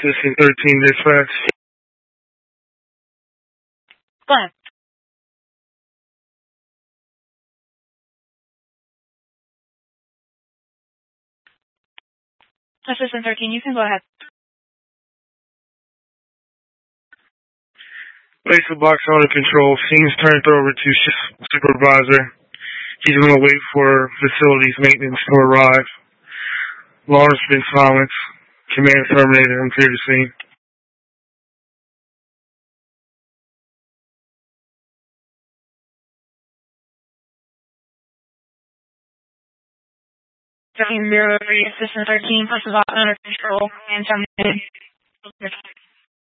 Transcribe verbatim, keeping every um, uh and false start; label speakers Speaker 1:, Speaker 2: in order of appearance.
Speaker 1: Assistant thirteen dispatch.
Speaker 2: Go ahead. Assistant thirteen, you can go ahead.
Speaker 1: Place the box under control. Scene's turned over to shift supervisor. He's going to wait for facilities maintenance to arrive. Alarm's been silenced. Command terminated. I'm clear to scene.
Speaker 2: Zero three, Assistant thirteen, place the box under control and terminated.